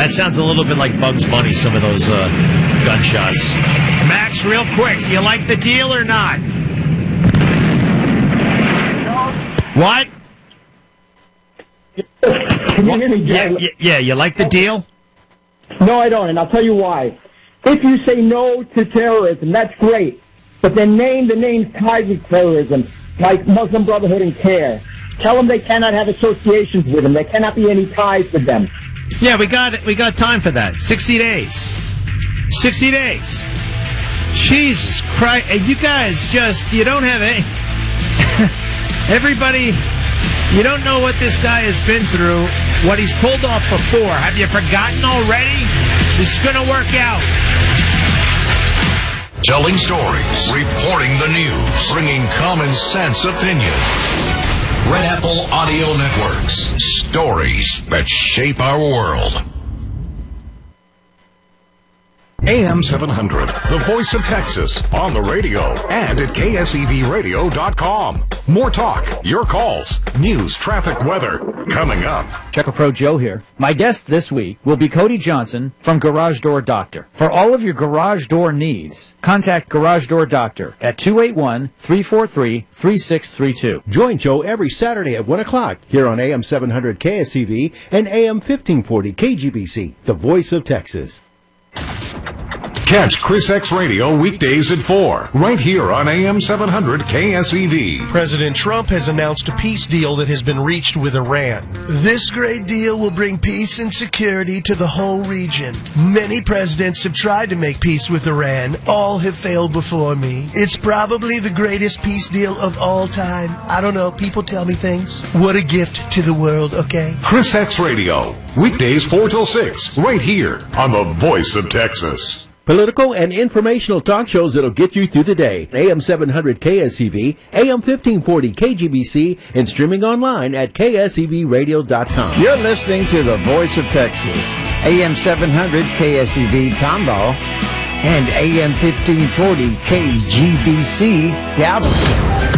That sounds a little bit like Bugs Bunny, some of those gunshots. Max, real quick, do you like the deal or not? What? Can you hear me, Jay? Yeah, you like the deal? No, I don't, and I'll tell you why. If you say no to terrorism, that's great. But then name the names tied with terrorism, like Muslim Brotherhood and CARE. Tell them they cannot have associations with them. There cannot be any ties with them. Yeah, we got time for that. 60 days. 60 days. Jesus Christ. And you guys you don't have any... Everybody, you don't know what this guy has been through, what he's pulled off before. Have you forgotten already? This is going to work out. Telling stories, reporting the news, bringing common sense opinion. Red Apple Audio Networks. Stories that shape our world. AM 700, the voice of Texas, on the radio and at KSEVradio.com. More talk, your calls, news, traffic, weather, coming up. Checker Pro Joe here. My guest this week will be Cody Johnson from Garage Door Doctor. For all of your garage door needs, contact Garage Door Doctor at 281-343-3632. Join Joe every Saturday at 1 o'clock here on AM 700 KSEV and AM 1540 KGBC, the voice of Texas. Catch Chris X Radio weekdays at 4, right here on AM 700 KSEV. President Trump has announced a peace deal that has been reached with Iran. This great deal will bring peace and security to the whole region. Many presidents have tried to make peace with Iran. All have failed before me. It's probably the greatest peace deal of all time. I don't know, people tell me things. What a gift to the world, okay? Chris X Radio, weekdays 4 till 6, right here on the voice of Texas. Political and informational talk shows that'll get you through the day. AM 700 KSEV, AM 1540 KGBC, and streaming online at KSEVradio.com. You're listening to the Voice of Texas, AM 700 KSEV Tomball, and AM 1540 KGBC Galveston.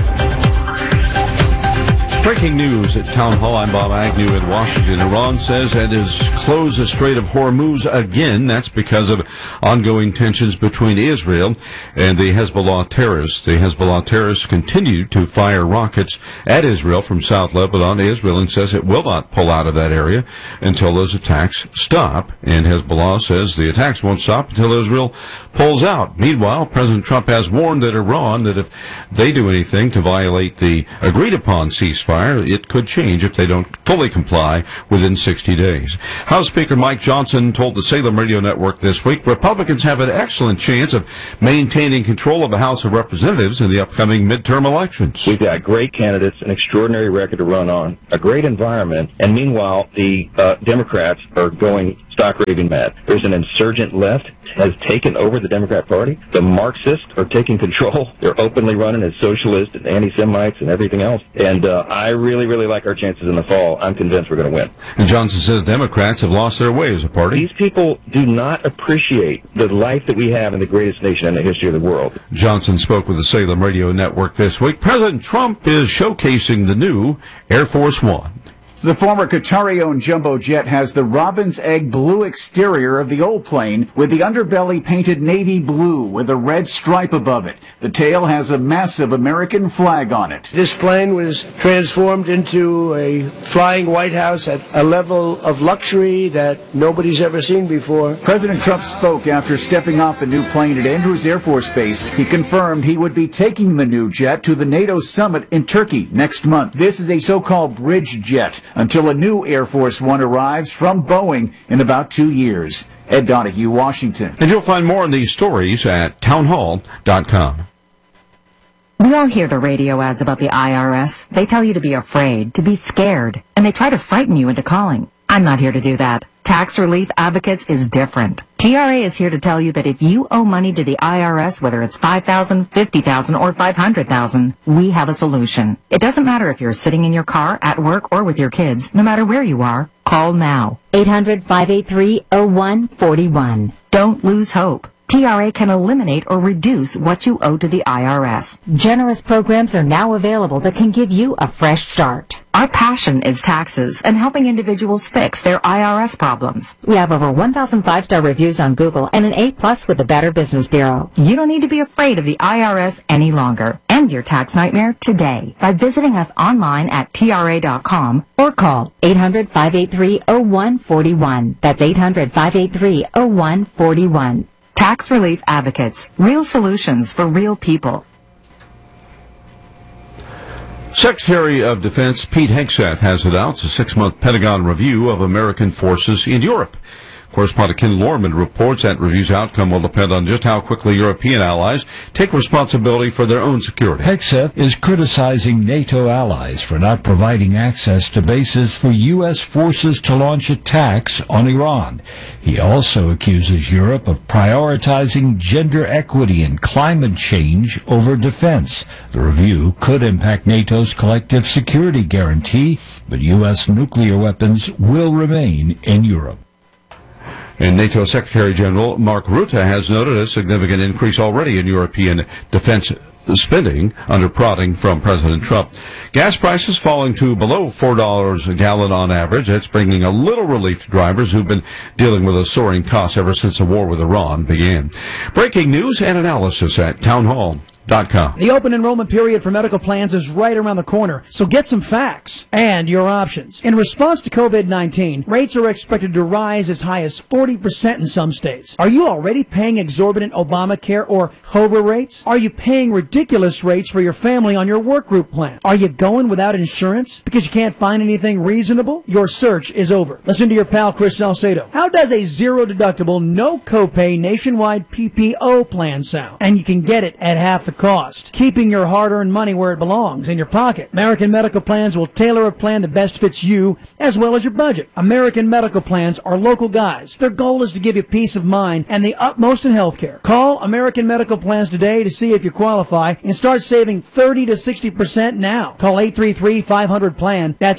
Breaking news at Town Hall. I'm Bob Agnew in Washington. Iran says it has closed the Strait of Hormuz again. That's because of ongoing tensions between Israel and the Hezbollah terrorists. The Hezbollah terrorists continue to fire rockets at Israel from South Lebanon. Israel says it will not pull out of that area until those attacks stop. And Hezbollah says the attacks won't stop until Israel pulls out. Meanwhile, President Trump has warned that Iran, that if they do anything to violate the agreed-upon ceasefire, it could change if they don't fully comply within 60 days. House Speaker Mike Johnson told the Salem Radio Network this week Republicans have an excellent chance of maintaining control of the House of Representatives in the upcoming midterm elections. We've got great candidates, an extraordinary record to run on, a great environment, and meanwhile, the Democrats are going stock raving mad. There's an insurgent left has taken over the Democrat Party. The Marxists are taking control. They're openly running as socialists and anti-Semites and everything else. And I really, really like our chances in the fall. I'm convinced we're going to win. And Johnson says Democrats have lost their way as a party. These people do not appreciate the life that we have in the greatest nation in the history of the world. Johnson spoke with the Salem Radio Network this week. President Trump is showcasing the new Air Force One. The former Qatari-owned jumbo jet has the robin's egg blue exterior of the old plane with the underbelly painted navy blue with a red stripe above it. The tail has a massive American flag on it. This plane was transformed into a flying White House at a level of luxury that nobody's ever seen before. President Trump spoke after stepping off the new plane at Andrews Air Force Base. He confirmed he would be taking the new jet to the NATO summit in Turkey next month. This is a so-called bridge jet until a new Air Force One arrives from Boeing in about 2 years. Ed Donahue, Washington. And you'll find more on these stories at townhall.com. We all hear the radio ads about the IRS. They tell you to be afraid, to be scared, and they try to frighten you into calling. I'm not here to do that. Tax Relief Advocates is different. TRA is here to tell you that if you owe money to the IRS, whether it's $5,000, $50,000, or $500,000, we have a solution. It doesn't matter if you're sitting in your car, at work, or with your kids. No matter where you are, call now. 800-583-0141. Don't lose hope. TRA can eliminate or reduce what you owe to the IRS. Generous programs are now available that can give you a fresh start. Our passion is taxes and helping individuals fix their IRS problems. We have over 1,000 5-star reviews on Google and an A+ with the Better Business Bureau. You don't need to be afraid of the IRS any longer. End your tax nightmare today by visiting us online at TRA.com or call 800-583-0141. That's 800-583-0141. Tax Relief Advocates. Real solutions for real people. Secretary of Defense Pete Hegseth has announced a 6-month Pentagon review of American forces in Europe. Correspondent Ken Lorman reports that review's outcome will depend on just how quickly European allies take responsibility for their own security. Hegseth is criticizing NATO allies for not providing access to bases for U.S. forces to launch attacks on Iran. He also accuses Europe of prioritizing gender equity and climate change over defense. The review could impact NATO's collective security guarantee, but U.S. nuclear weapons will remain in Europe. And NATO Secretary General Mark Rutte has noted a significant increase already in European defense spending under prodding from President Trump. Gas prices falling to below $4 a gallon on average. That's bringing a little relief to drivers who've been dealing with a soaring cost ever since the war with Iran began. Breaking news and analysis at townhall.com. The open enrollment period for medical plans is right around the corner, so get some facts and your options. In response to COVID-19, rates are expected to rise as high as 40% in some states. Are you already paying exorbitant Obamacare or COBRA rates? Are you paying ridiculous rates for your family on your work group plan? Are you going without insurance because you can't find anything reasonable? Your search is over. Listen to your pal Chris Salcedo. How does a zero-deductible, no-copay nationwide PPO plan sound? And you can get it at half the cost, keeping your hard-earned money where it belongs, in your pocket. American Medical Plans will tailor a plan that best fits you as well as your budget. American Medical Plans are local guys. Their goal is to give you peace of mind and the utmost in healthcare. Call American Medical Plans today to see if you qualify and start saving 30 to 60% now. Call 833-500-PLAN. That's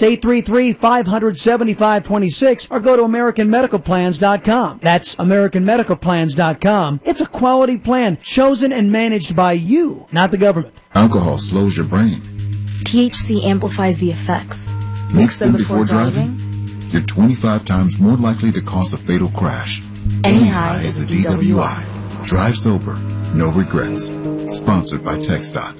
833-500-7526 or go to AmericanMedicalPlans.com. That's AmericanMedicalPlans.com. It's a quality plan chosen and managed by you, not the government. Alcohol slows your brain. THC amplifies the effects. Mix them before driving. You're 25 times more likely to cause a fatal crash. Any high is a DWI. Drive sober, no regrets. Sponsored by TxDOT.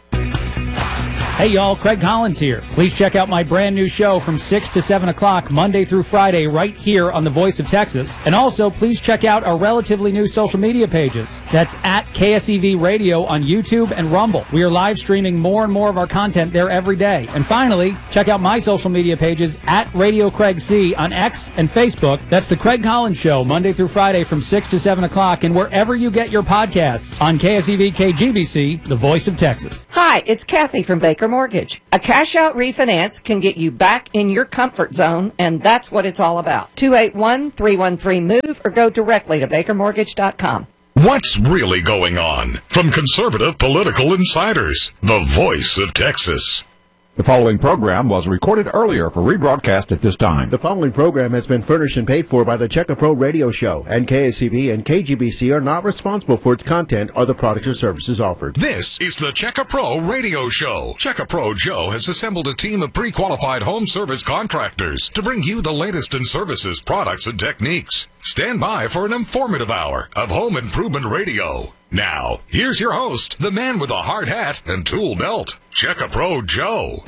Hey y'all, Craig Collins here. Please check out my brand new show from 6 to 7 o'clock Monday through Friday right here on The Voice of Texas. And also, please check out our relatively new social media pages. That's at KSEV Radio on YouTube and Rumble. We are live streaming more and more of our content there every day. And finally, check out my social media pages at Radio Craig C on X and Facebook. That's The Craig Collins Show Monday through Friday from 6 to 7 o'clock and wherever you get your podcasts on KSEV KGBC, The Voice of Texas. Hi, it's Kathy from Baker Mortgage. A cash-out refinance can get you back in your comfort zone, and that's what it's all about. 281-313-MOVE or go directly to BakerMortgage.com. What's really going on? From conservative political insiders, the Voice of Texas. The following program was recorded earlier for rebroadcast at this time. The following program has been furnished and paid for by the Checker Pro Radio Show, and KSCB and KGBC are not responsible for its content or the products or services offered. This is the Checker Pro Radio Show. Checker Pro Joe has assembled a team of pre-qualified home service contractors to bring you the latest in services, products, and techniques. Stand by for an informative hour of home improvement radio. Now, here's your host, the man with a hard hat and tool belt, Checker Pro Joe.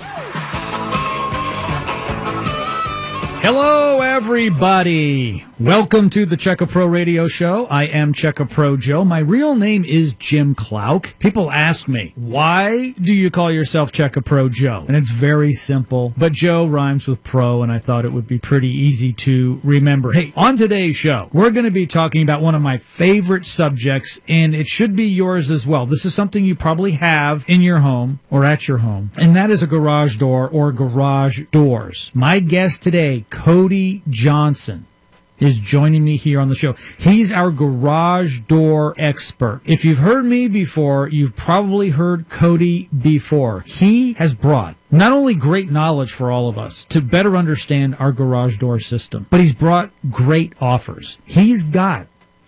Hello, everybody. Welcome to the Checker Pro Radio Show. I am Checker Pro Joe. My real name is Jim Clouk. People ask me, why do you call yourself Checker Pro Joe? And it's very simple, but Joe rhymes with pro, and I thought it would be pretty easy to remember. Hey, on today's show, we're going to be talking about one of my favorite subjects, and it should be yours as well. This is something you probably have in your home or at your home, and that is a garage door or garage doors. My guest today, Cody Johnson, is joining me here on the show. He's our garage door expert. If you've heard me before, you've probably heard Cody before. He has brought not only great knowledge for all of us to better understand our garage door system, but he's brought great offers. He's got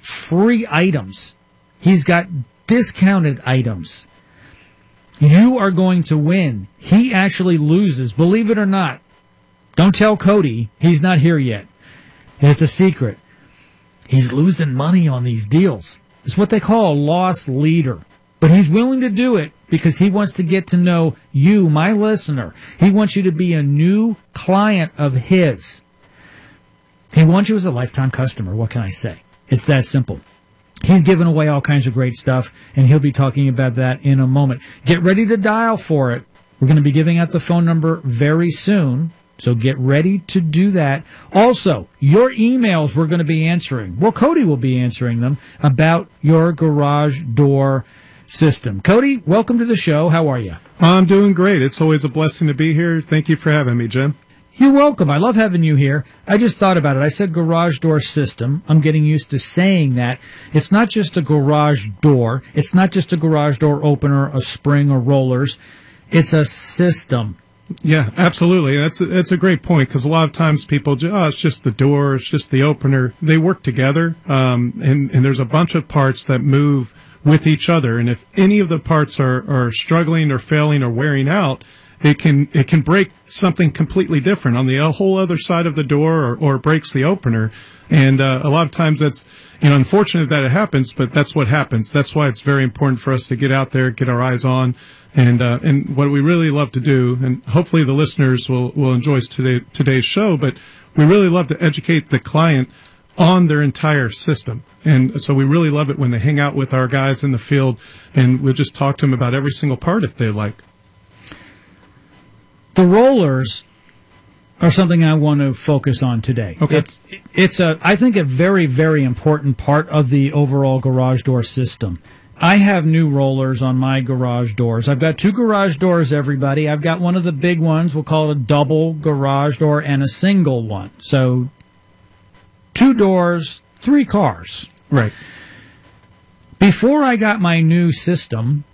free items. He's got discounted items. You are going to win. He actually loses, believe it or not. Don't tell Cody. He's not here yet. It's a secret. He's losing money on these deals. It's what they call a loss leader. But he's willing to do it because he wants to get to know you, my listener. He wants you to be a new client of his. He wants you as a lifetime customer. What can I say? It's that simple. He's giving away all kinds of great stuff, and he'll be talking about that in a moment. Get ready to dial for it. We're going to be giving out the phone number very soon, so get ready to do that. Also, your emails we're going to be answering. Well, Cody will be answering them about your garage door system. Cody, welcome to the show. How are you? I'm doing great. It's always a blessing to be here. Thank you for having me, Jim. You're welcome. I love having you here. I just thought about it. I said garage door system. I'm getting used to saying that. It's not just a garage door. It's not just a garage door opener, a spring, or rollers. It's a system. Yeah, absolutely. That's a great point, because a lot of times people, it's just the door, it's just the opener. They work together, and there's a bunch of parts that move with each other. And if any of the parts are struggling or failing or wearing out, it can break something completely different on the whole other side of the door, or breaks the opener. And a lot of times that's unfortunate that it happens, but that's what happens. That's why it's very important for us to get out there, get our eyes on, and what we really love to do, and hopefully the listeners will enjoy today's show, but we really love to educate the client on their entire system. And so we really love it when they hang out with our guys in the field, and we'll just talk to them about every single part if they like. The rollers are something I want to focus on today. Okay. It's I think, a very, very important part of the overall garage door system. I have new rollers on my garage doors. I've got 2 garage doors, everybody. I've got one of the big ones. We'll call it a double garage door, and a single one. So 2 doors, 3 cars. Right. Before I got my new system,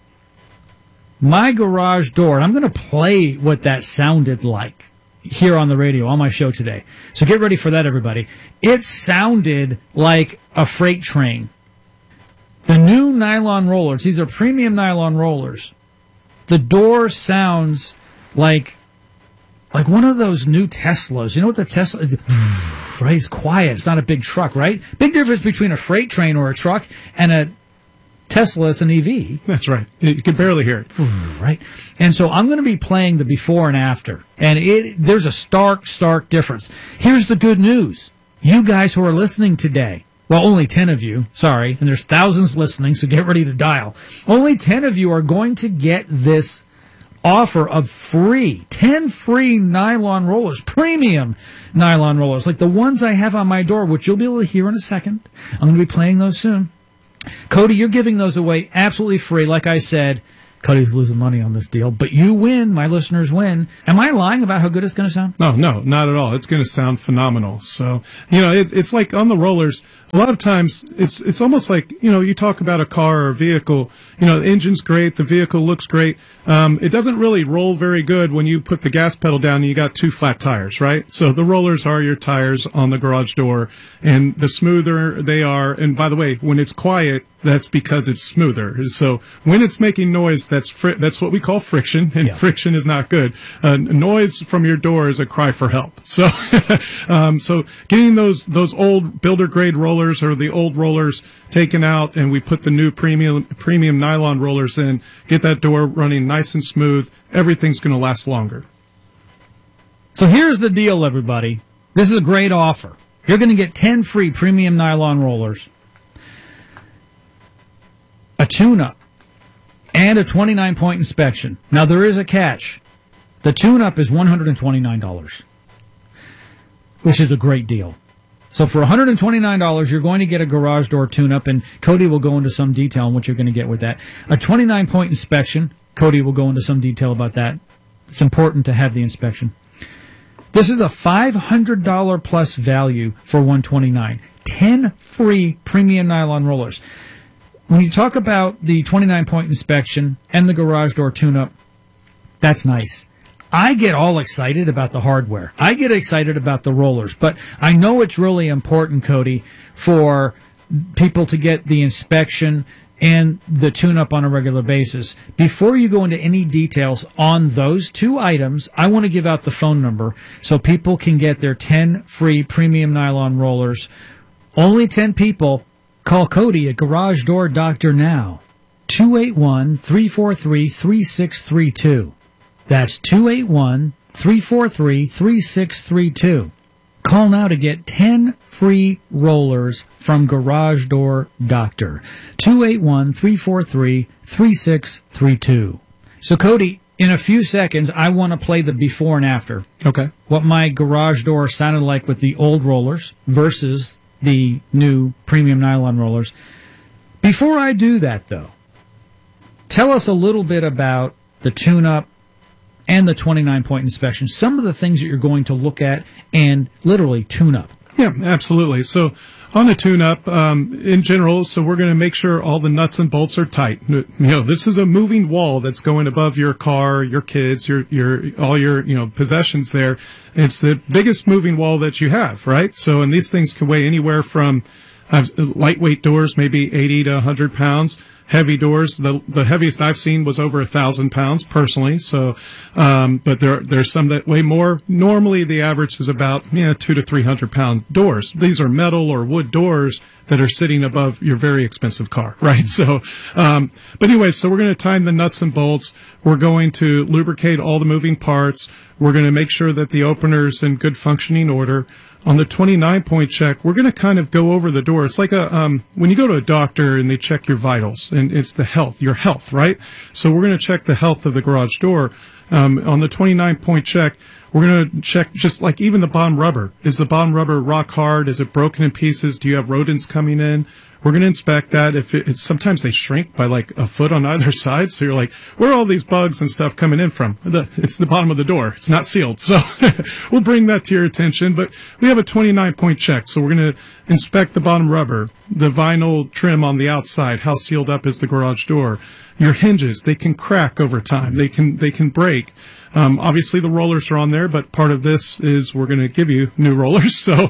my garage door, and I'm going to play what that sounded like here on the radio, on my show today. So get ready for that, everybody. It sounded like a freight train. The new nylon rollers, these are premium nylon rollers. The door sounds like one of those new Teslas. You know what the Tesla is? Right? It's quiet. It's not a big truck, right? Big difference between a freight train or a truck and a Tesla is an EV. That's right. You can barely hear it. Right. And so I'm going to be playing the before and after. And there's a stark difference. Here's the good news. You guys who are listening today, well, only 10 of you, sorry, and there's thousands listening, so get ready to dial. Only 10 of you are going to get this offer of 10 free nylon rollers, premium nylon rollers, like the ones I have on my door, which you'll be able to hear in a second. I'm going to be playing those soon. Cody, you're giving those away absolutely free. Like I said, Cody's losing money on this deal, but you win. My listeners win. Am I lying about how good it's going to sound? No, not at all. It's going to sound phenomenal. So, it's like on the rollers, a lot of times it's almost like, you talk about a car or a vehicle, the engine's great, the vehicle looks great. It doesn't really roll very good when you put the gas pedal down and you got 2 flat tires, right? So the rollers are your tires on the garage door, and the smoother they are, and by the way, when it's quiet, that's because it's smoother. So when it's making noise, that's what we call friction, and friction is not good. Noise from your door is a cry for help. So, so getting those old builder grade rollers or the old rollers taken out, and we put the new premium nylon rollers in, get that door running nice and smooth. Everything's going to last longer. So here's the deal, everybody. This is a great offer. You're going to get 10 free premium nylon rollers, a tune-up, and a 29-point inspection. Now, there is a catch. The tune-up is $129, which is a great deal. So for $129, you're going to get a garage door tune-up, and Cody will go into some detail on what you're going to get with that. A 29-point inspection, Cody will go into some detail about that. It's important to have the inspection. This is a $500 plus value for $129. 10 free premium nylon rollers. When you talk about the 29-point inspection and the garage door tune-up, that's nice. I get all excited about the hardware. I get excited about the rollers, but I know it's really important, Cody, for people to get the inspection and the tune-up on a regular basis. Before you go into any details on those two items, I want to give out the phone number so people can get their 10 free premium nylon rollers. Only 10 people. Call Cody at Garage Door Doctor now. 281-343-3632. That's 281-343-3632. Call now to get 10 free rollers from Garage Door Doctor. 281-343-3632. So, Cody, in a few seconds, I want to play the before and after. Okay. What my garage door sounded like with the old rollers versus the new premium nylon rollers. Before I do that, though, tell us a little bit about the tune-up and the 29-point inspection, some of the things that you're going to look at and literally tune up. Yeah, absolutely. So on the tune-up, in general, so we're going to make sure all the nuts and bolts are tight. You know, this is a moving wall that's going above your car, your kids, all your possessions there. It's the biggest moving wall that you have, right? So, and these things can weigh anywhere from lightweight doors, maybe 80 to 100 pounds. Heavy doors, the heaviest I've seen was over 1,000 pounds personally. So, but there's some that weigh more. Normally, the average is about 200 to 300 pound doors. These are metal or wood doors that are sitting above your very expensive car, right? So, but anyway, so we're going to time the nuts and bolts. We're going to lubricate all the moving parts. We're going to make sure that the opener's in good functioning order. On the 29-point check, we're going to kind of go over the door. It's like when you go to a doctor and they check your vitals, and it's your health, right? So we're going to check the health of the garage door. On the 29-point check, we're going to check just like even the bottom rubber. Is the bottom rubber rock hard? Is it broken in pieces? Do you have rodents coming in? We're going to inspect that. Sometimes they shrink by like a foot on either side. So you're like, where are all these bugs and stuff coming in from? It's the bottom of the door. It's not sealed. So we'll bring that to your attention. But we have a 29-point check. So we're going to inspect the bottom rubber, the vinyl trim on the outside. How sealed up is the garage door? Your hinges, they can crack over time. They can break. Obviously the rollers are on there, but part of this is we're going to give you new rollers. So,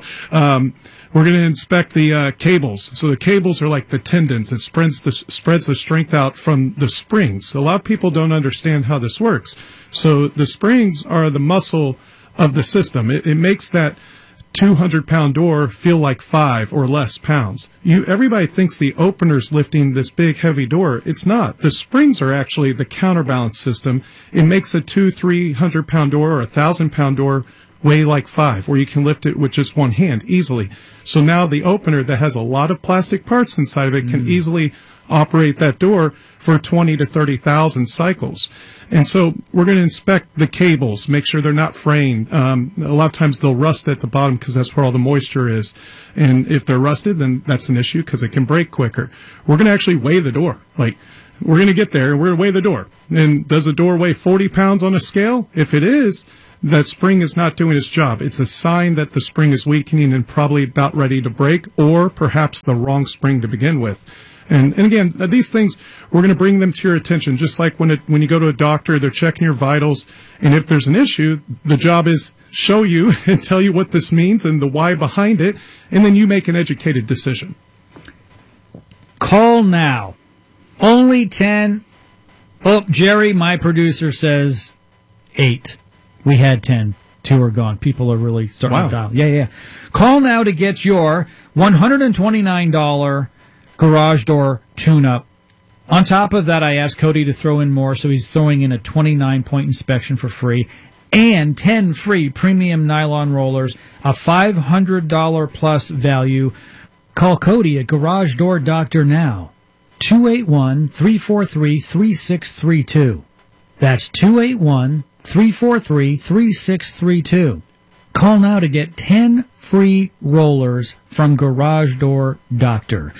we're going to inspect the cables. So the cables are like the tendons. It spreads the strength out from the springs. A lot of people don't understand how this works. So the springs are the muscle of the system. It makes that 200-pound door feel like 5 or less pounds. Everybody thinks the opener's lifting this big, heavy door. It's not. The springs are actually the counterbalance system. It makes a 300-pound door or 1,000-pound door weigh like 5, where you can lift it with just one hand easily. So now the opener that has a lot of plastic parts inside of it can easily operate that door for 20 to 30,000 cycles. And so we're going to inspect the cables, make sure they're not fraying. A lot of times they'll rust at the bottom because that's where all the moisture is. And if they're rusted, then that's an issue because it can break quicker. We're going to actually weigh the door. Like, we're going to get there and we're going to weigh the door. And does the door weigh 40 pounds on a scale? If it is, that spring is not doing its job. It's a sign that the spring is weakening and probably about ready to break, or perhaps the wrong spring to begin with. And again, these things, we're going to bring them to your attention. Just like when you go to a doctor, they're checking your vitals. And if there's an issue, the job is show you and tell you what this means and the why behind it. And then you make an educated decision. Call now. Only 10. Oh, Jerry, my producer, says 8. We had 10. 2 are gone. People are really starting to dial. Yeah. Call now to get your $129 garage door tune-up. On top of that, I asked Cody to throw in more, so he's throwing in a 29-point inspection for free and 10 free premium nylon rollers, a $500 plus value. Call Cody at Garage Door Doctor now. 281-343-3632. That's 281-343-3632. Call now to get 10 free rollers from Garage Door Doctor.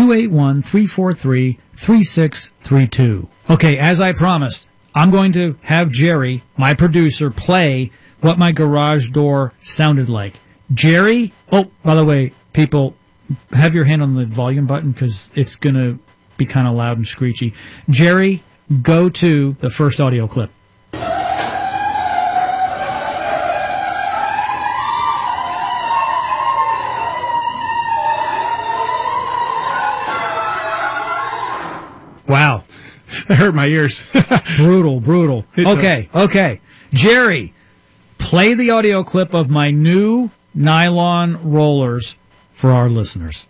281-343-3632. Okay, as I promised, I'm going to have Jerry, my producer, play what my garage door sounded like. Jerry, oh, by the way, people, have your hand on the volume button because it's going to be kind of loud and screechy. Jerry, go to the first audio clip. Wow. That hurt my ears. Brutal. Okay. Jerry, play the audio clip of my new nylon rollers for our listeners.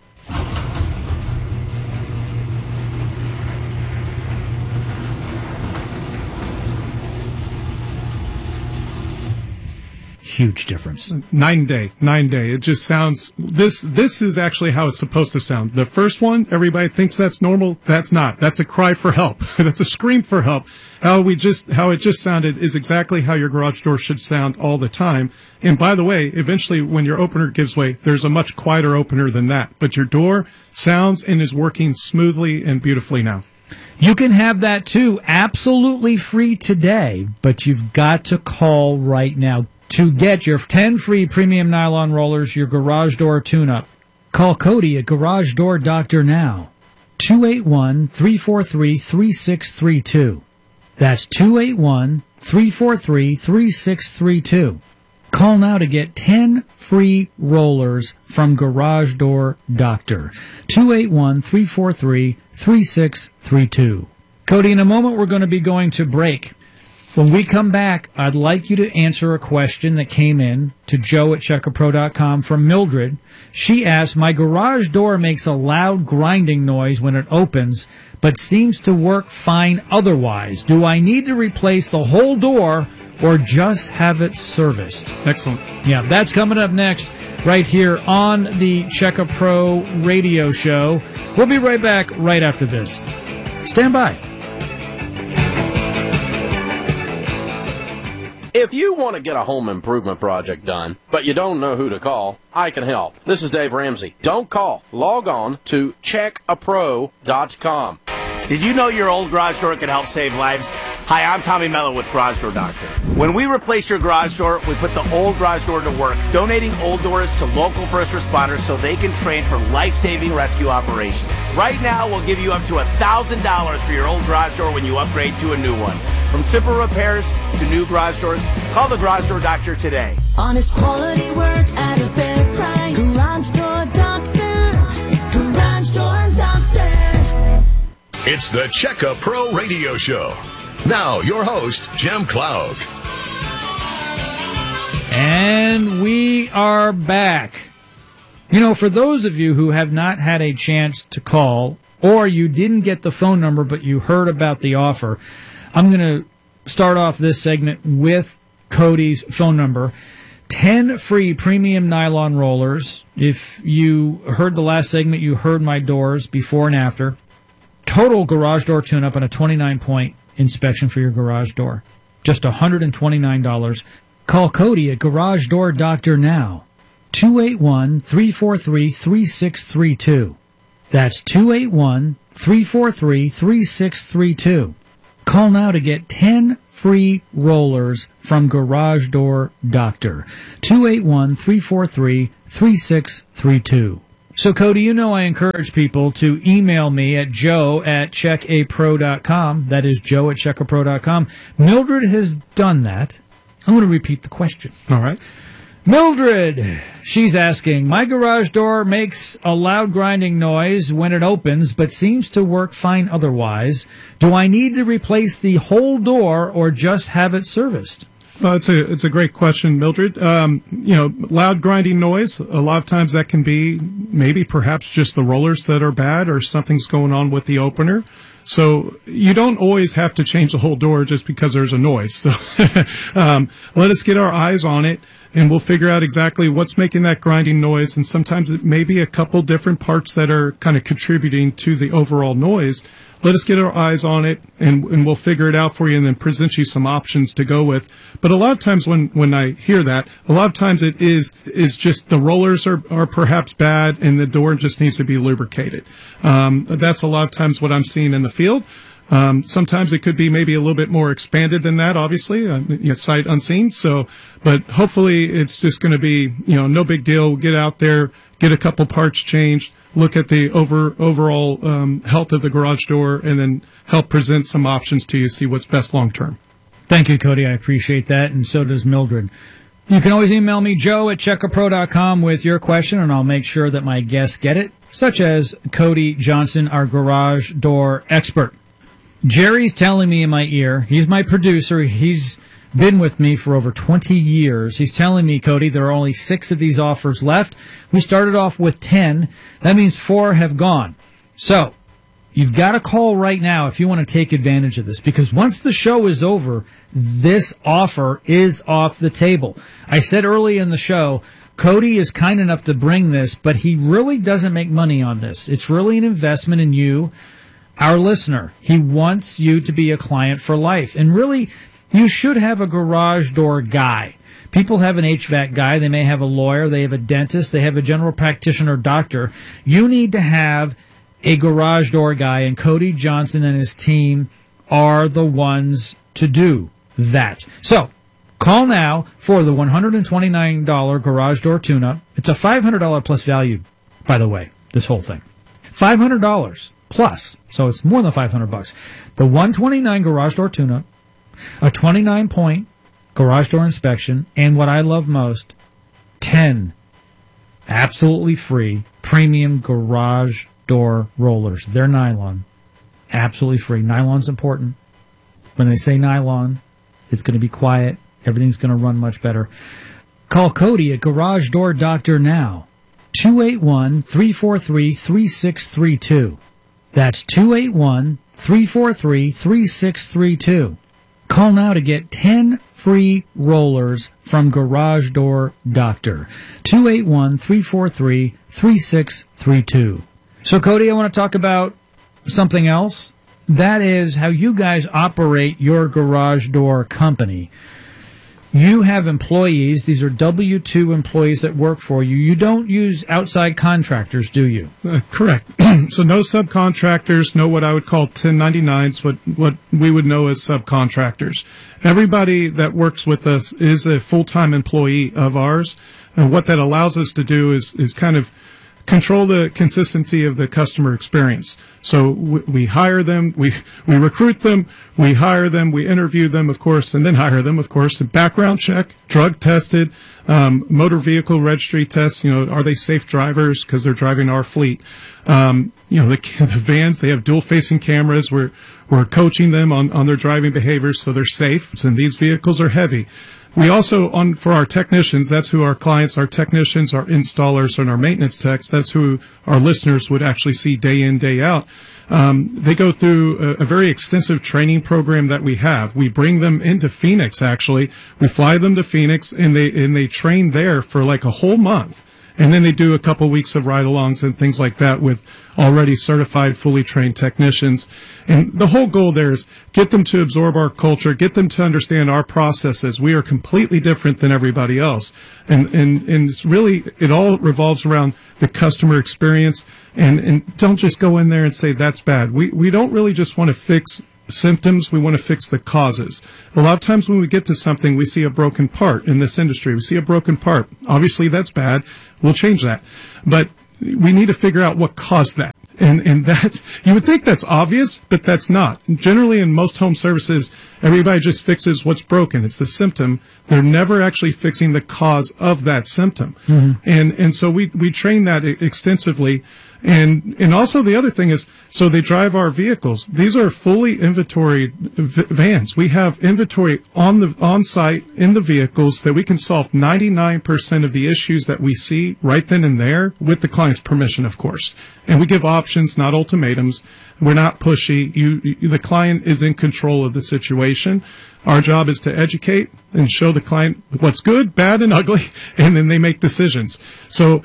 Huge difference. Night and day. It just sounds, this is actually how it's supposed to sound. The first one, everybody thinks that's normal. That's not. That's a cry for help. That's a scream for help. How it just sounded is exactly how your garage door should sound all the time. And by the way, eventually when your opener gives way, there's a much quieter opener than that. But your door sounds and is working smoothly and beautifully now. You can have that too, absolutely free today, but you've got to call right now to get your 10 free premium nylon rollers, your garage door tune-up. Call Cody at Garage Door Doctor now. 281-343-3632. That's 281-343-3632. Call now to get 10 free rollers from Garage Door Doctor. 281-343-3632. Cody, in a moment we're going to be going to break. When we come back, I'd like you to answer a question that came in to Joe at CheckerPro.com from Mildred. She asked, my garage door makes a loud grinding noise when it opens, but seems to work fine otherwise. Do I need to replace the whole door or just have it serviced? Excellent. Yeah, that's coming up next right here on the Checker Pro radio show. We'll be right back right after this. Stand by. If you want to get a home improvement project done, but you don't know who to call, I can help. This is Dave Ramsey. Don't call. Log on to checkapro.com. Did you know your old garage door can help save lives? Hi, I'm Tommy Mello with Garage Door Doctor. When we replace your garage door, we put the old garage door to work, donating old doors to local first responders so they can train for life-saving rescue operations. Right now, we'll give you up to $1,000 for your old garage door when you upgrade to a new one. From simple repairs to new garage doors, call the Garage Door Doctor today. Honest quality work at a fair price. Garage Door Doctor. Garage Door Doctor. It's the Checka Pro Radio Show. Now, your host, Jim Clouk. And we are back. You know, for those of you who have not had a chance to call, or you didn't get the phone number but you heard about the offer, I'm going to start off this segment with Cody's phone number. 10 free premium nylon rollers. If you heard the last segment, you heard my doors before and after. Total garage door tune-up and a 29-point inspection for your garage door. Just $129. Call Cody at Garage Door Doctor now. 281-343-3632. That's 281-343-3632. Call now to get 10 free rollers from Garage Door Doctor. 281-343-3632. So, Cody, you know I encourage people to email me at joe@checkapro.com. That is joe at checkapro.com. Mildred has done that. I'm going to repeat the question. All right. Mildred, she's asking, my garage door makes a loud grinding noise when it opens, but seems to work fine otherwise. Do I need to replace the whole door or just have it serviced? Well, it's a great question, Mildred. Loud grinding noise, a lot of times that can be maybe perhaps just the rollers that are bad or something's going on with the opener. So you don't always have to change the whole door just because there's a noise. So let us get our eyes on it, and we'll figure out exactly what's making that grinding noise. And sometimes it may be a couple different parts that are kind of contributing to the overall noise. Let us get our eyes on it, and we'll figure it out for you and then present you some options to go with. But a lot of times when I hear that, a lot of times it is just the rollers are perhaps bad and the door just needs to be lubricated. That's a lot of times what I'm seeing in the field. Sometimes it could be maybe a little bit more expanded than that, obviously, sight unseen. So, but hopefully it's just going to be, no big deal. We'll get out there, get a couple parts changed, look at the overall health of the garage door, and then help present some options to you, see what's best long term. Thank you, Cody. I appreciate that, and so does Mildred. You can always email me, joe@checkapro.com, with your question, and I'll make sure that my guests get it, such as Cody Johnson, our garage door expert. Jerry's telling me in my ear, he's my producer, he's been with me for over 20 years. He's telling me, Cody, there are only 6 of these offers left. We started off with 10. That means 4 have gone. So, you've got to call right now if you want to take advantage of this, because once the show is over, this offer is off the table. I said early in the show, Cody is kind enough to bring this, but he really doesn't make money on this. It's really an investment in you, our listener. He wants you to be a client for life. And really, you should have a garage door guy. People have an HVAC guy. They may have a lawyer. They have a dentist. They have a general practitioner doctor. You need to have a garage door guy, and Cody Johnson and his team are the ones to do that. So, call now for the $129 garage door tune-up. It's a $500 plus value, by the way, this whole thing. $500 plus, so it's more than $500. The $129 garage door tune-up, a 29-point garage door inspection, and what I love most, 10 absolutely free premium garage door rollers. They're nylon. Absolutely free. Nylon's important. When they say nylon, it's going to be quiet. Everything's going to run much better. Call Cody at Garage Door Doctor now. 281-343-3632. That's 281-343-3632. Call now to get 10 free rollers from Garage Door Doctor. 281-343-3632. So, Cody, I want to talk about something else. That is how you guys operate your garage door company. You have employees. These are W-2 employees that work for you. You don't use outside contractors, do you? Correct. So no subcontractors, no what I would call 1099s, what we would know as subcontractors. Everybody that works with us is a full-time employee of ours. And what that allows us to do is kind of control the consistency of the customer experience. So we hire them, we recruit them, we hire them, we interview them, of course, and then hire them, of course, and background check, drug tested, motor vehicle registry tests, are they safe drivers because they're driving our fleet? The vans, they have dual facing cameras. We're coaching them on their driving behaviors so they're safe, and these vehicles are heavy. We also, for our technicians, that's who our clients, our technicians, our installers, and our maintenance techs, that's who our listeners would actually see day in, day out. They go through a very extensive training program that we have. We bring them into Phoenix, actually. We fly them to Phoenix, and they train there for like a whole month. And then they do a couple weeks of ride-alongs and things like that with already certified, fully trained technicians. And the whole goal there is get them to absorb our culture, get them to understand our processes. We are completely different than everybody else. And it's really, it all revolves around the customer experience. And don't just go in there and say, that's bad. We don't really just want to fix symptoms, we want to fix the causes. A lot of times when we get to something, we see a broken part in this industry. We see a broken part. Obviously, that's bad. We'll change that. But we need to figure out what caused that. And that, you would think that's obvious, but that's not. Generally, in most home services, everybody just fixes what's broken. It's the symptom. They're never actually fixing the cause of that symptom. Mm-hmm. And so we train that extensively. And also the other thing is, so they drive our vehicles. These are fully inventoried vans. We have inventory on site in the vehicles that we can solve 99% of the issues that we see right then and there with the client's permission, of course. And we give options, not ultimatums. We're not pushy. The client is in control of the situation. Our job is to educate and show the client what's good, bad, and ugly, and then they make decisions. So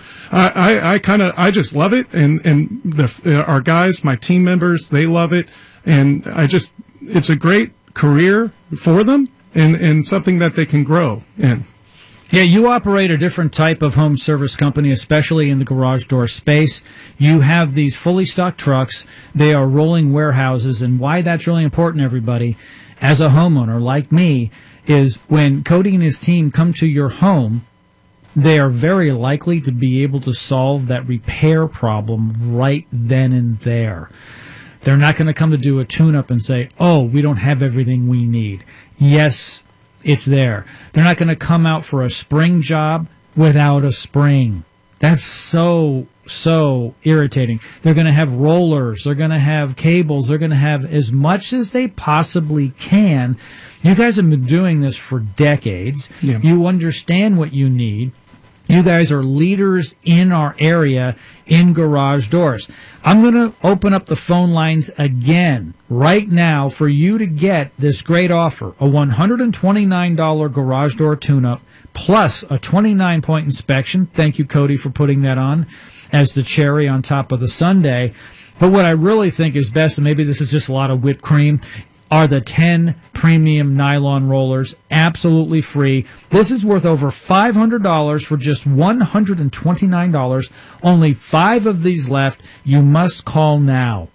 I just love it, and our guys, my team members, they love it, and it's a great career for them and something that they can grow in. Yeah, you operate a different type of home service company, especially in the garage door space. You have these fully stocked trucks. They are rolling warehouses, and why that's really important, everybody, as a homeowner like me, is when Cody and his team come to your home, they are very likely to be able to solve that repair problem right then and there. They're not going to come to do a tune-up and say, oh, we don't have everything we need. Yes, it's there. They're not going to come out for a spring job without a spring. That's so irritating. They're going to have rollers. They're going to have cables. They're going to have as much as they possibly can. You guys have been doing this for decades. Yeah. You understand what you need. You guys are leaders in our area in garage doors. I'm going to open up the phone lines again right now for you to get this great offer, a $129 garage door tune-up plus a 29-point inspection. Thank you, Cody, for putting that on as the cherry on top of the sundae. But what I really think is best, and maybe this is just a lot of whipped cream, are the 10 premium nylon rollers, absolutely free. This is worth over $500 for just $129. Only 5 of these left. You must call now.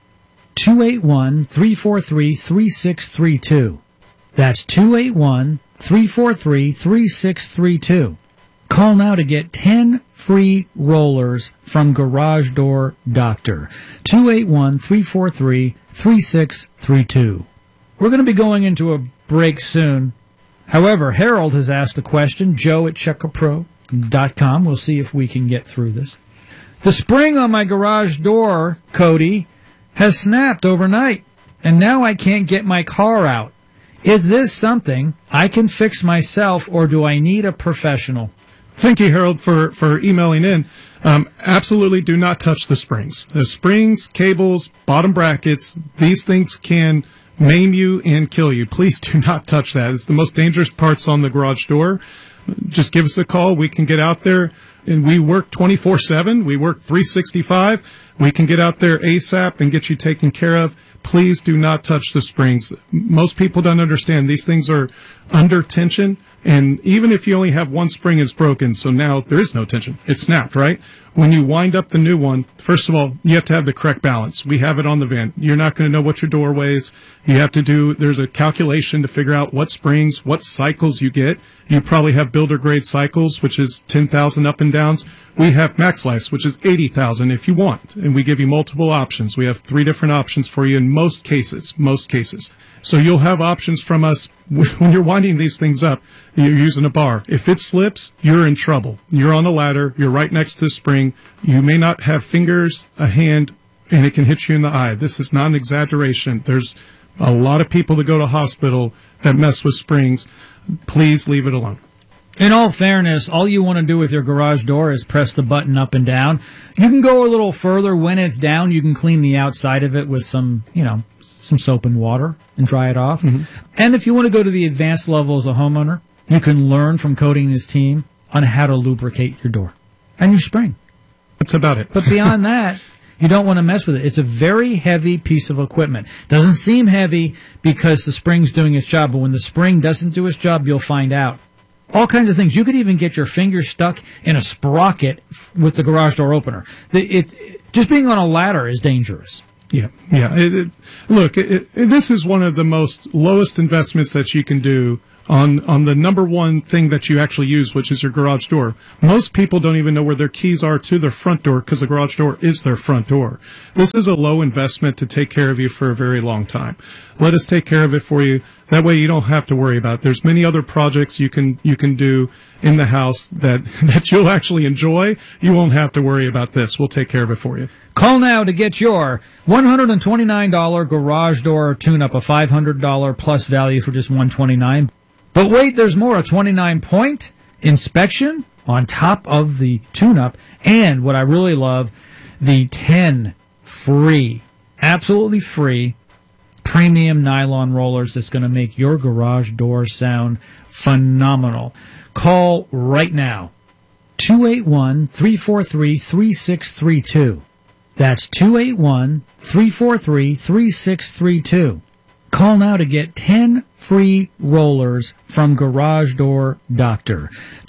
281-343-3632. That's 281-343-3632. Call now to get 10 free rollers from Garage Door Doctor. 281-343-3632. We're going to be going into a break soon. However, Harold has asked a question, Joe at checkapro.com. We'll see if we can get through this. The spring on my garage door, Cody, has snapped overnight, and now I can't get my car out. Is this something I can fix myself, or do I need a professional? Thank you, Harold, for emailing in. Absolutely do not touch the springs. The springs, cables, bottom brackets, these things can maim you and kill you. Please do not touch that. It's the most dangerous parts on the garage door. Just give us a call. We can get out there, and we work 24/7. We work 365. We can get out there ASAP and get you taken care of. Please do not touch the springs. Most people don't understand. These things are under tension, and even if you only have one spring, it's broken, so now there is no tension. It snapped, right? When you wind up the new one, first of all, you have to have the correct balance. We have it on the van. You're not going to know what your door weighs. You have to there's a calculation to figure out what springs, what cycles you get. You probably have builder grade cycles, which is 10,000 up and downs. We have Max Lifes, which is 80,000 if you want. And we give you multiple options. We have 3 different options for you in most cases. So you'll have options from us when you're winding these things up. You're using a bar. If it slips, you're in trouble. You're on a ladder. You're right next to the spring. You may not have fingers, a hand, and it can hit you in the eye. This is not an exaggeration. There's a lot of people that go to hospital that mess with springs. Please leave it alone. In all fairness, all you want to do with your garage door is press the button up and down. You can go a little further. When it's down, you can clean the outside of it with some soap and water and dry it off. Mm-hmm. And if you want to go to the advanced level as a homeowner, you can learn from Cody and his team on how to lubricate your door and your spring. That's about it. But beyond that, you don't want to mess with it. It's a very heavy piece of equipment. Doesn't seem heavy because the spring's doing its job, but when the spring doesn't do its job, you'll find out. All kinds of things. You could even get your finger stuck in a sprocket with the garage door opener. Just being on a ladder is dangerous. Yeah. Look, this is one of the lowest investments that you can do on the number one thing that you actually use, which is your garage door. Most people don't even know where their keys are to their front door because the garage door is their front door. This is a low investment to take care of you for a very long time. Let us take care of it for you. That way you don't have to worry about it. There's many other projects you can do in the house that you'll actually enjoy. You won't have to worry about this. We'll take care of it for you. Call now to get your $129 garage door tune-up, a $500 plus value for just $129. But wait, there's more, a 29-point inspection on top of the tune-up, and what I really love, the 10 free, absolutely free, premium nylon rollers that's going to make your garage door sound phenomenal. Call right now, 281-343-3632. That's 281-343-3632. Call now to get 10 free rollers from Garage Door Doctor.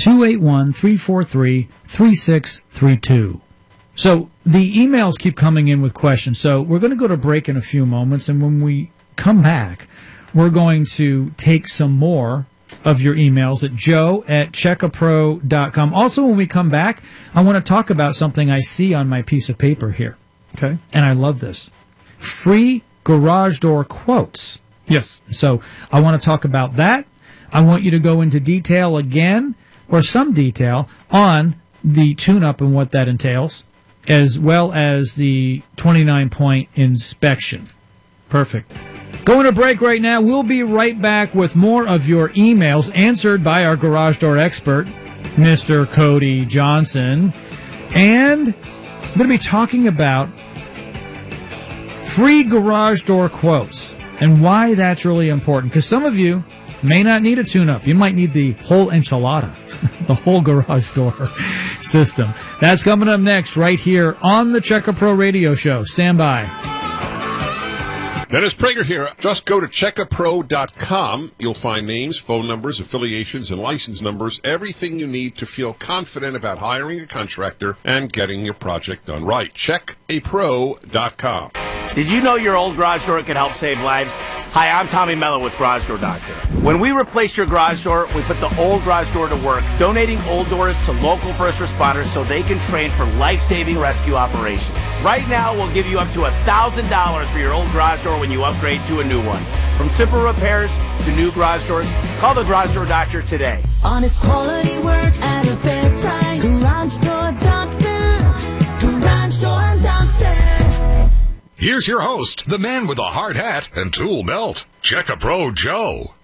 281-343-3632. So the emails keep coming in with questions. So we're going to go to break in a few moments, and when we come back, we're going to take some more of your emails at joe@checkapro.com. Also, when we come back, I want to talk about something I see on my piece of paper here. Okay. And I love this. Free garage door quotes. Yes. So I want to talk about that. I want you to go into detail again, or some detail, on the tune-up and what that entails, as well as the 29-point inspection. Perfect. Going to break right now. We'll be right back with more of your emails answered by our garage door expert, Mr. Cody Johnson. And I'm going to be talking about free garage door quotes and why that's really important. Because some of you may not need a tune-up. You might need the whole enchilada, the whole garage door system. That's coming up next right here on the Checker Pro Radio Show. Stand by. Dennis Prager here. Just go to checkapro.com. You'll find names, phone numbers, affiliations, and license numbers, everything you need to feel confident about hiring a contractor and getting your project done right. Checkapro.com. Did you know your old garage door can help save lives? Hi, I'm Tommy Mello with Garage Door Doctor. When we replaced your garage door, we put the old garage door to work, donating old doors to local first responders so they can train for life-saving rescue operations. Right now, we'll give you up to $1,000 for your old garage door when you upgrade to a new one. From simple repairs to new garage doors, call the Garage Door Doctor today. Honest quality work at a fair price. Garage Door Doctor. Garage Door Doctor. Here's your host, the man with a hard hat and tool belt, Checker Pro Joe.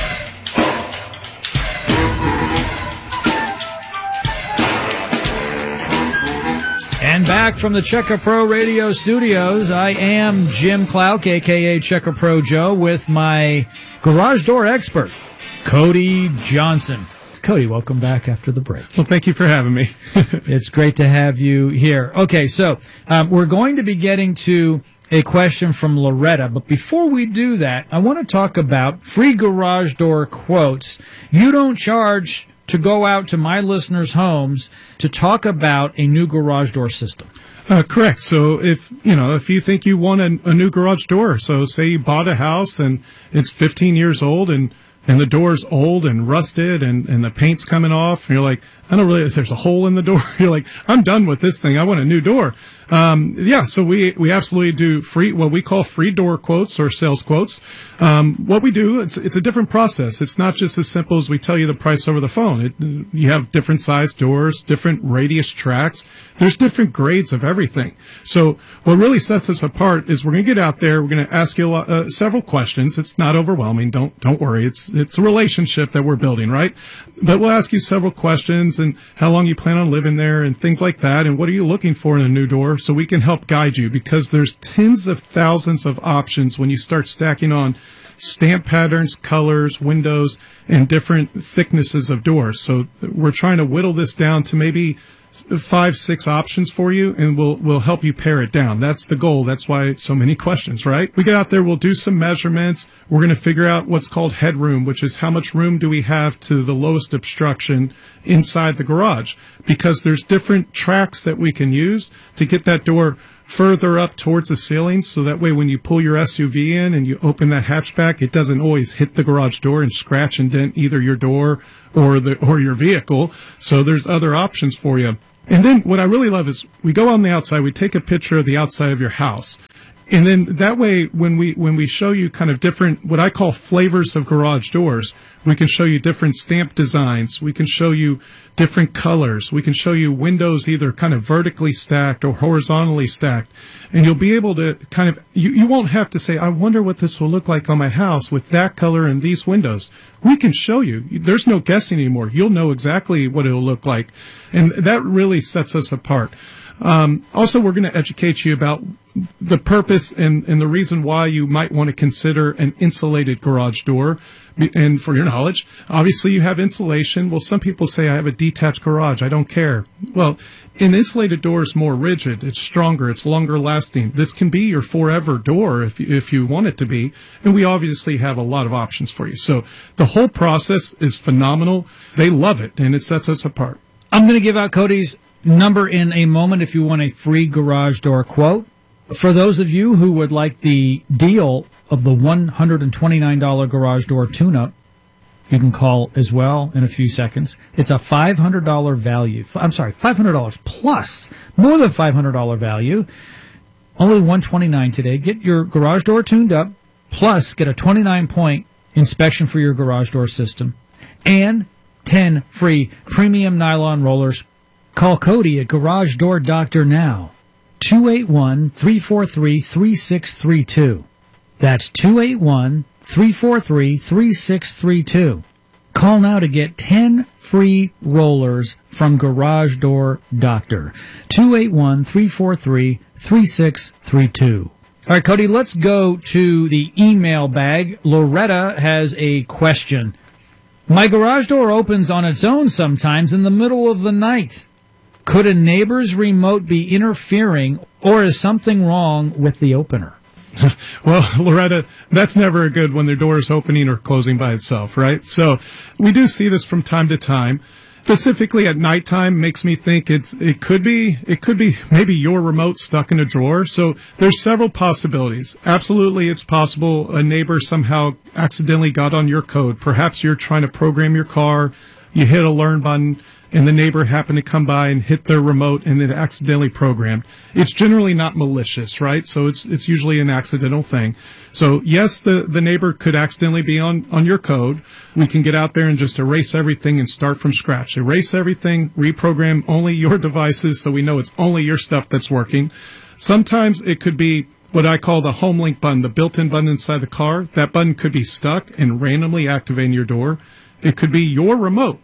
And back from the Checker Pro Radio Studios, I am Jim Clouk, a.k.a. Checker Pro Joe, with my garage door expert, Cody Johnson. Cody, welcome back after the break. Well, thank you for having me. It's great to have you here. Okay, so we're going to be getting to a question from Loretta, but before we do that, I want to talk about free garage door quotes. You don't charge to go out to my listeners' homes to talk about a new garage door system. Correct. So if you think you want a new garage door, so say you bought a house and it's 15 years old and the door's old and rusted and the paint's coming off, and you're like, there's a hole in the door. You're like, I'm done with this thing. I want a new door. So we absolutely do what we call free door quotes or sales quotes. What we do, it's a different process. It's not just as simple as we tell you the price over the phone. You have different size doors, different radius tracks. There's different grades of everything. So what really sets us apart is we're going to get out there. We're going to ask you several questions. It's not overwhelming. Don't worry. It's a relationship that we're building, right? But we'll ask you several questions and how long you plan on living there and things like that. And what are you looking for in a new door, so we can help guide you, because there's tens of thousands of options when you start stacking on stamp patterns, colors, windows, and different thicknesses of doors. So we're trying to whittle this down to maybe 5-6 options for you, and we'll help you pare it down. That's the goal. That's why so many questions, right? We get out there, we'll do some measurements. We're going to figure out what's called headroom, which is how much room do we have to the lowest obstruction inside the garage, because there's different tracks that we can use to get that door further up towards the ceiling, so that way when you pull your SUV in and you open that hatchback, it doesn't always hit the garage door and scratch and dent either your door or your vehicle. So there's other options for you. And then what I really love is we go on the outside, we take a picture of the outside of your house. And then that way, when we show you kind of different, what I call flavors of garage doors, we can show you different stamp designs. We can show you different colors. We can show you windows either kind of vertically stacked or horizontally stacked. And you'll be able to kind of, you won't have to say, I wonder what this will look like on my house with that color and these windows. We can show you. There's no guessing anymore. You'll know exactly what it'll look like. And that really sets us apart. Also, we're going to educate you about the purpose and the reason why you might want to consider an insulated garage door. And for your knowledge, obviously you have insulation. Well, some people say, I have a detached garage, I don't care. Well, an insulated door is more rigid, it's stronger, it's longer lasting. This can be your forever door if you want it to be. And we obviously have a lot of options for you. So the whole process is phenomenal. They love it, and it sets us apart. I'm going to give out Cody's number in a moment if you want a free garage door quote. For those of you who would like the deal of the $129 garage door tune-up, you can call as well in a few seconds. It's a $500 value. I'm sorry, $500 plus, more than $500 value. Only $129 today. Get your garage door tuned up, plus get a 29-point inspection for your garage door system, and 10 free premium nylon rollers Call Cody at Garage Door Doctor now. 281-343-3632. That's 281-343-3632. Call now to get 10 free rollers from Garage Door Doctor. 281-343-3632. All right, Cody, let's go to the email bag. Loretta has a question. My garage door opens on its own sometimes in the middle of the night. Could a neighbor's remote be interfering, or is something wrong with the opener? Well, Loretta, that's never good when their door is opening or closing by itself, right? So we do see this from time to time. Specifically at nighttime makes me think it could be maybe your remote stuck in a drawer. So there's several possibilities. Absolutely, it's possible a neighbor somehow accidentally got on your code. Perhaps you're trying to program your car, you hit a learn button, and the neighbor happened to come by and hit their remote and it accidentally programmed. It's generally not malicious, right? So it's usually an accidental thing. So yes, the neighbor could accidentally be on your code. We can get out there and just erase everything and start from scratch. Erase everything, reprogram only your devices so we know it's only your stuff that's working. Sometimes it could be what I call the home link button, the built-in button inside the car. That button could be stuck and randomly activating your door. It could be your remote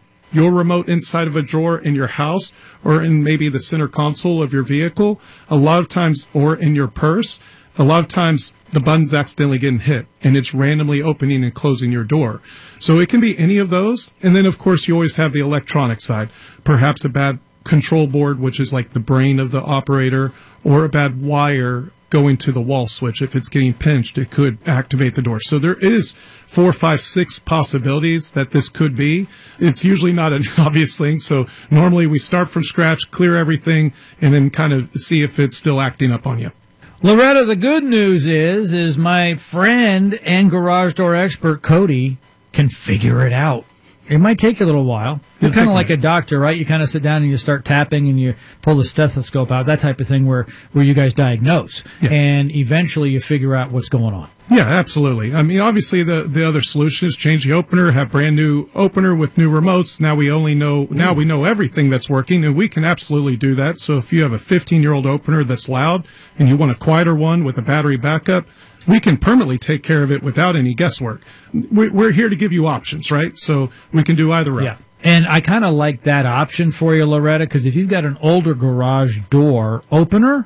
inside of a drawer in your house or in maybe the center console of your vehicle, a lot of times, or in your purse. A lot of times the button's accidentally getting hit and it's randomly opening and closing your door. So it can be any of those. And then, of course, you always have the electronic side, perhaps a bad control board, which is like the brain of the operator, or a bad wire going to the wall switch. If it's getting pinched, it could activate the door. So there is 4, 5, 6 possibilities that this could be. It's usually not an obvious thing. So normally we start from scratch, clear everything, and then kind of see if it's still acting up on you. Loretta, the good news is my friend and garage door expert Cody can figure it out. It might take a little while. You're kind of like a doctor, right? You kind of sit down and you start tapping and you pull the stethoscope out, that type of thing where you guys diagnose. Yeah. And eventually you figure out what's going on. Yeah, absolutely. I mean, obviously the other solution is change the opener, have brand new opener with new remotes. Now we know everything that's working, and we can absolutely do that. So if you have a 15-year-old opener that's loud and you want a quieter one with a battery backup, we can permanently take care of it without any guesswork. We're here to give you options, right? So we can do either route. Yeah. And I kind of like that option for you, Loretta, because if you've got an older garage door opener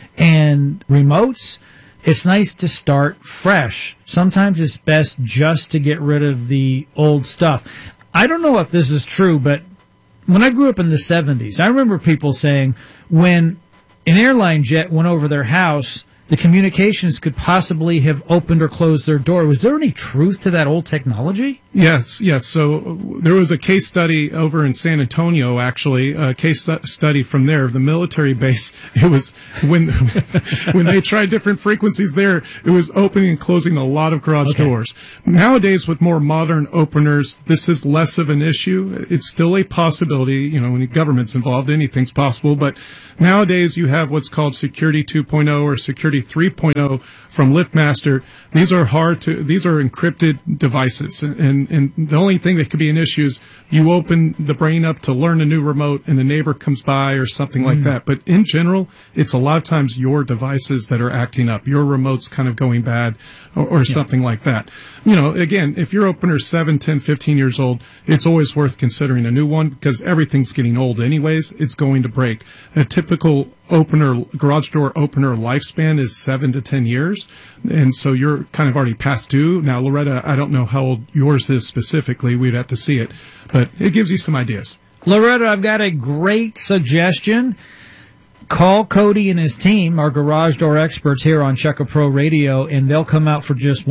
and remotes, it's nice to start fresh. Sometimes it's best just to get rid of the old stuff. I don't know if this is true, but when I grew up in the 70s, I remember people saying when an airline jet went over their house, the communications could possibly have opened or closed their door. Was there any truth to that old technology? Yes. So there was a case study over in San Antonio, actually, a case study from there, the military base. It was when they tried different frequencies there, it was opening and closing a lot of garage doors. Nowadays, with more modern openers, this is less of an issue. It's still a possibility. You know, when the government's involved, anything's possible. But nowadays, you have what's called Security 2.0 or Security 3.0 from LiftMaster. These are encrypted devices, and the only thing that could be an issue is you open the brain up to learn a new remote and the neighbor comes by or something like that. But in general, it's a lot of times your devices that are acting up, your remote's kind of going bad or something like that. You know, again, if your opener's 7, 10, 15 years old, it's always worth considering a new one because everything's getting old anyways. It's going to break. A typical garage door opener lifespan is 7 to 10 years. And so you're kind of already past due. Now, Loretta, I don't know how old yours is specifically. We'd have to see it. But it gives you some ideas. Loretta, I've got a great suggestion. Call Cody and his team, our garage door experts here on Checka Pro Radio, and they'll come out for just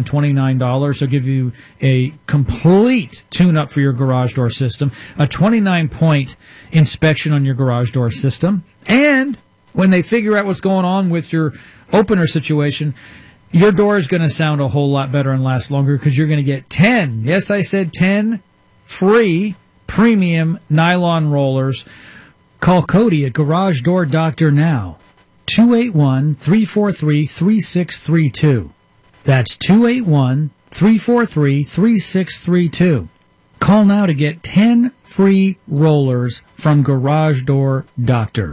$129. They'll give you a complete tune-up for your garage door system, a 29-point inspection on your garage door system, and when they figure out what's going on with your opener situation, your door is going to sound a whole lot better and last longer because you're going to get 10, yes, I said 10 free premium nylon rollers. Call Cody at Garage Door Doctor now, 281-343-3632. That's 281-343-3632. Call now to get 10 free rollers from Garage Door Doctor.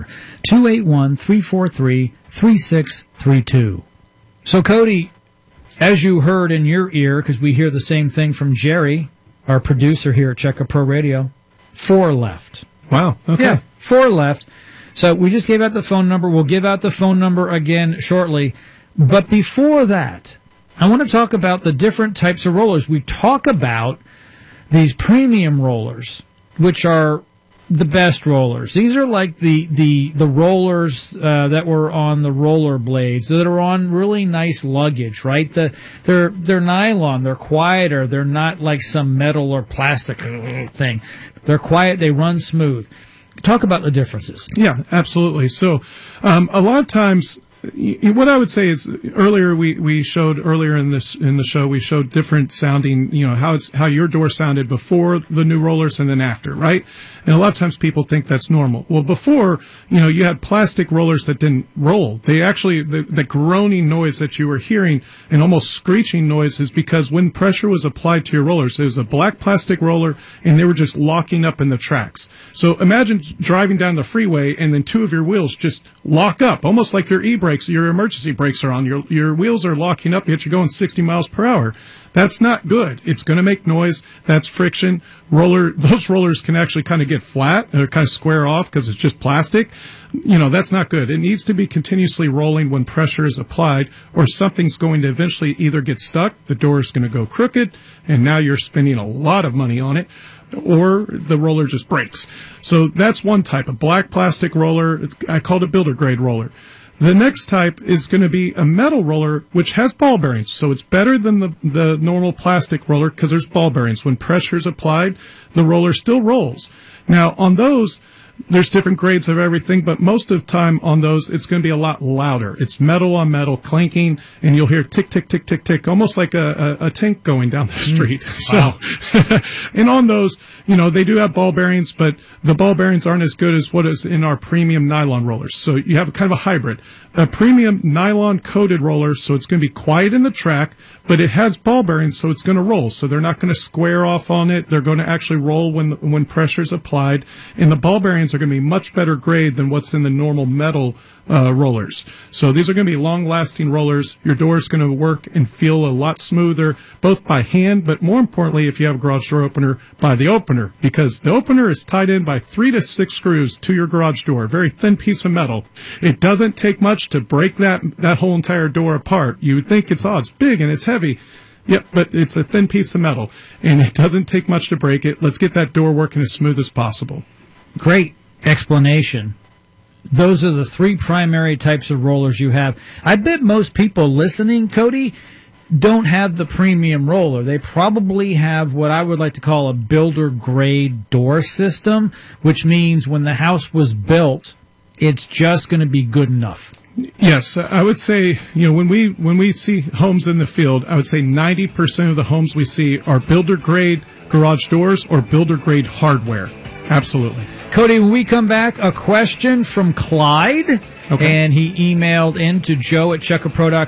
281-343-3632. So, Cody, as you heard in your ear, because we hear the same thing from Jerry, our producer here at Check A Pro Radio, 4 left. Wow. Okay. Yeah, 4 left. So we just gave out the phone number. We'll give out the phone number again shortly. But before that, I want to talk about the different types of rollers. We talk about these premium rollers, which are the best rollers. These are like the rollers that were on the roller blades that are on really nice luggage, right? They're nylon, they're quieter, they're not like some metal or plastic thing. They're quiet, they run smooth. Talk about the differences. Yeah, absolutely. So a lot of times, what I would say is earlier we showed in the show we showed different sounding, how your door sounded before the new rollers and then after, right? And a lot of times people think that's normal. Well, before, you had plastic rollers that didn't roll. They actually, the groaning noise that you were hearing and almost screeching noise is because when pressure was applied to your rollers, it was a black plastic roller and they were just locking up in the tracks. So imagine driving down the freeway and then 2 of your wheels just lock up, almost like your e-brakes, your emergency brakes are on. Your wheels are locking up, yet you're going 60 miles per hour. That's not good. It's going to make noise. That's friction. Those rollers can actually kind of get flat or kind of square off because it's just plastic. That's not good. It needs to be continuously rolling when pressure is applied, or something's going to eventually either get stuck, the door is going to go crooked, and now you're spending a lot of money on it, or the roller just breaks. So that's one type, a black plastic roller. I call it a builder grade roller. The next type is going to be a metal roller, which has ball bearings. So it's better than the normal plastic roller because there's ball bearings. When pressure is applied, the roller still rolls. Now, on those, there's different grades of everything, but most of the time on those, it's going to be a lot louder. It's metal on metal clanking, and you'll hear tick, tick, tick, tick, tick, almost like a tank going down the street. Wow. So, and on those, they do have ball bearings, but the ball bearings aren't as good as what is in our premium nylon rollers. So you have kind of a hybrid. A premium nylon coated roller, so it's going to be quiet in the track, but it has ball bearings, so it's going to roll. So they're not going to square off on it. They're going to actually roll when pressure is applied. And the ball bearings are going to be much better grade than what's in the normal metal rollers. So these are going to be long-lasting rollers. Your door is going to work and feel a lot smoother, both by hand, but more importantly, if you have a garage door opener, by the opener, because the opener is tied in by 3 to 6 screws to your garage door, a very thin piece of metal. It doesn't take much to break that whole entire door apart. You would think it's big and it's heavy. Yep, but it's a thin piece of metal, and it doesn't take much to break it. Let's get that door working as smooth as possible. Great explanation. Those are the 3 primary types of rollers you have. I bet most people listening, Cody, don't have the premium roller. They probably have what I would like to call a builder-grade door system, which means when the house was built, it's just going to be good enough. Yes, I would say, when we see homes in the field, I would say 90% of the homes we see are builder-grade garage doors or builder-grade hardware. Absolutely. Cody, when we come back, a question from Clyde, and he emailed in to Joe at checkapro.com.